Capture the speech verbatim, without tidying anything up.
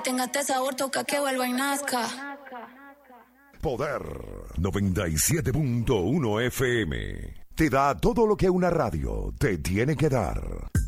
Tenga este sabor, toca que vuelva y nazca. Poder noventa y siete punto uno F M te da todo lo que una radio te tiene que dar.